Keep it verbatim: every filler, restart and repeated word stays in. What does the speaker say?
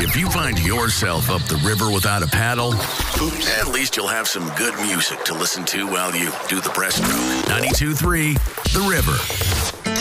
If you find yourself up the river without a paddle, at least you'll have some good music to listen to while you do the breaststroke. ninety-two point three The River.